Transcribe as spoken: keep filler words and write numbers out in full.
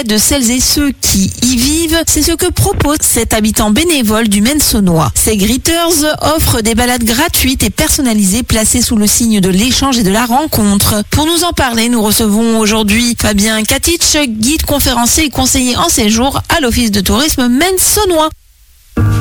de celles et ceux qui y vivent. C'est ce que propose cet habitant bénévole du Maine-Saunois. Ces Greeters offrent des balades gratuites et personnalisées placées sous le signe de l'échange et de la rencontre. Pour nous en parler, nous recevons aujourd'hui Fabien Katic, guide, conférencier et conseiller en séjour à l'Office de tourisme Maine-Saunois.